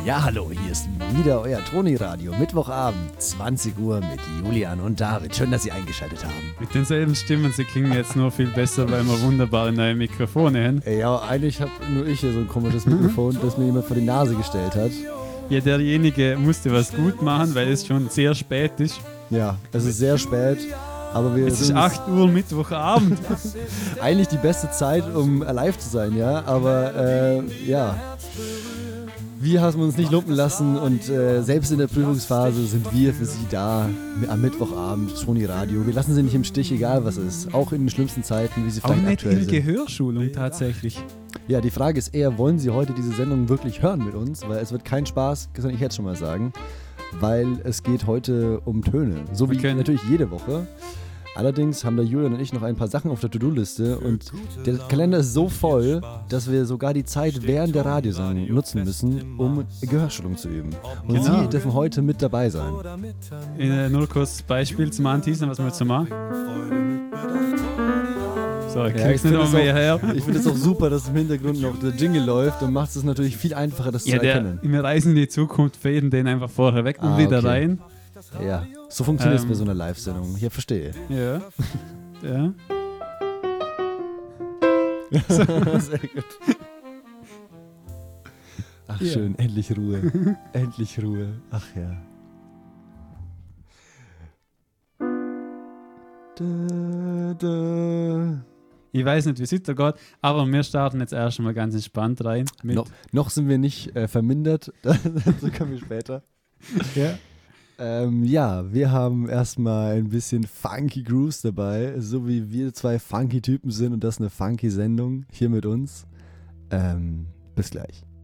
Ja, hallo, hier ist wieder euer Troni-Radio. Mittwochabend, 20 Uhr mit Julian und David. Schön, dass Sie eingeschaltet haben. Mit denselben Stimmen, sie klingen jetzt nur viel besser, weil wir wunderbare neue Mikrofone haben. Ja, eigentlich habe nur ich hier so ein komisches Mikrofon, das mir jemand vor die Nase gestellt hat. Ja, derjenige musste was gut machen, weil es schon sehr spät ist. Ja, es ist sehr spät, aber wir Es ist sind 8 Uhr Mittwochabend. eigentlich die beste Zeit, um live zu sein, ja. Aber ja, wir haben uns nicht lumpen lassen und selbst in der Prüfungsphase sind wir für Sie da am Mittwochabend, Troni-Radio. Wir lassen Sie nicht im Stich, egal was ist. Auch in den schlimmsten Zeiten, wie sie Auch vielleicht nicht aktuell in sind. Gehörschulung tatsächlich. Ja, die Frage ist eher, wollen Sie heute diese Sendung wirklich hören mit uns? Weil es wird kein Spaß, kann ich jetzt schon mal sagen, weil es geht heute um Töne. So wie natürlich jede Woche. Allerdings haben der Julian und ich noch ein paar Sachen auf der To-Do-Liste und der Kalender ist so voll, dass wir sogar die Zeit während der Radiosendung nutzen müssen, um Gehörschulung zu üben. Und Genau. Sie dürfen heute mit dabei sein. Nur kurz Beispiel zum Anteasern, was wir jetzt so machen. So, ich krieg's nicht noch mehr her. Ich finde es auch super, dass im Hintergrund noch der Jingle läuft und macht es natürlich viel einfacher, das zu erkennen. Wir reisen in die Zukunft, fäden den einfach vorher weg und wieder okay. rein. Ja, so funktioniert es bei so einer Live-Sendung. Ich verstehe. Ja. Ja. Sehr gut. Ach Ja. schön, endlich Ruhe. Endlich Ruhe. Ach ja. Da, da. Ich weiß nicht, wie es weitergeht, aber wir starten jetzt erst mal ganz entspannt rein. Mit Noch sind wir nicht vermindert. Dazu kommen wir später. Ja. Ja, wir haben erstmal ein bisschen funky Grooves dabei, so wie wir zwei funky Typen sind und das eine funky Sendung hier mit uns. Bis gleich.